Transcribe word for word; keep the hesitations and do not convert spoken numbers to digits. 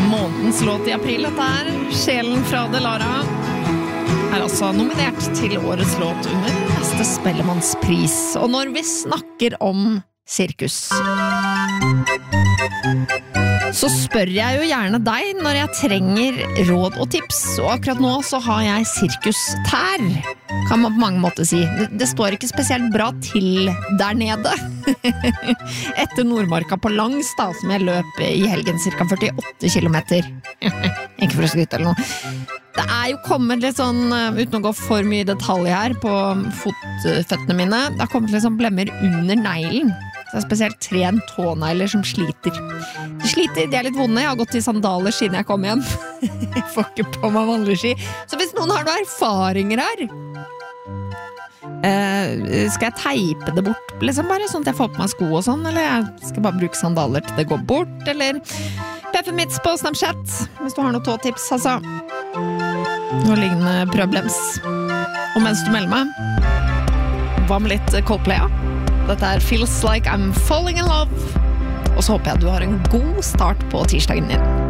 Månedens låt i april, dette er Sjelen fra Delara. Er altså nominert til årets låt under neste Spellemannspris. Og når vi snakker om sirkus, så spør jeg jo gjerne deg når jeg trenger råd og tips. Og akkurat nå så har jeg sirkustær, kan man på mange måter si. Det, det står ikke spesielt bra til der nede. Etter Nordmarka på langs da, som jeg løp i helgen, cirka førtiåtte kilometer. Ikke for å skryte eller noe. Det er jo kommet litt sånn, uten å gå for mye i detalj her på fotføttene mine, det har kommet litt sånn blemmer under neglen. Det er spesielt tre tånegler som sliter. De sliter, de er litt vonde. Jeg har gått i sandaler siden jeg kom hjem. Jeg får ikke på meg vanlige ski. Så hvis noen har noen erfaringer her, eh, skal jeg teipe det bort? Liksom bare sånn at jeg får på meg sko og sånn, eller jeg skal bare bruke sandaler til det går bort, eller Peppermits på Snapchat, hvis du har noen tåtips, altså. Noe lignende problems. Og mens du melder meg, hva med litt Coldplay, ja? Dette er Feels Like I'm Falling in Love. Og så håper jeg du har en god start på tirsdagen din.